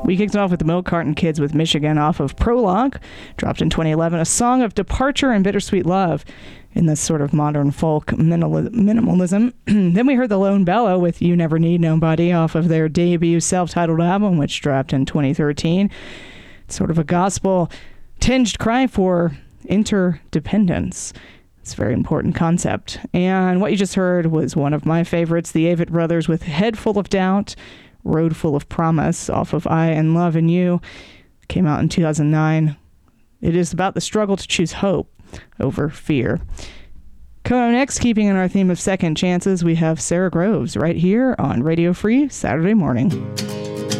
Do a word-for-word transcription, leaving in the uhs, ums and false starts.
We kicked off with the Milk Carton Kids with Michigan off of Prologue, dropped in twenty eleven, a song of departure and bittersweet love in this sort of modern folk minimal- minimalism. Then we heard the Lone Bellow with You Never Need Nobody off of their debut self-titled album, which dropped in twenty thirteen. It's sort of a gospel-tinged cry for interdependence. It's a very important concept. And what you just heard was one of my favorites, the Avett Brothers with Head Full of Doubt, Road Full of Promise off of I and Love in You. Came out in two thousand nine. It is about the struggle to choose hope over fear. Coming up next, keeping in our theme of second chances, we have Sara Groves right here on Radio Free Saturday Morning.